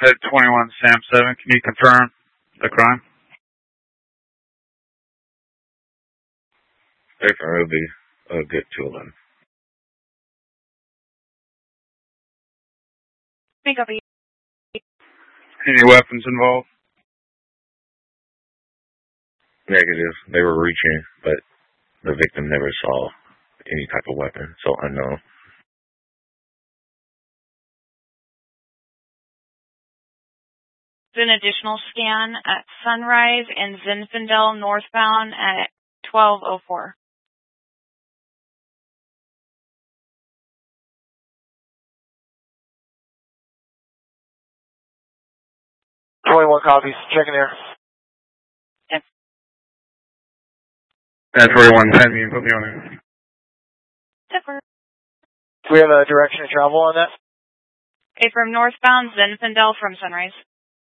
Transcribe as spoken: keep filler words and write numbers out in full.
Head twenty-one, Sam seven. Can you confirm the crime? Different. It'll be a good two eleven. Think of it. Any weapons involved? Negative. They were reaching, but the victim never saw any type of weapon, so unknown. An additional scan at Sunrise and Zinfandel northbound at twelve oh four. twenty-one copies. Checking there. Yep. Head forty-one, ten. You put me on it. Zipper. Do we have a direction of travel on that? Okay, from northbound Zinfandel from Sunrise.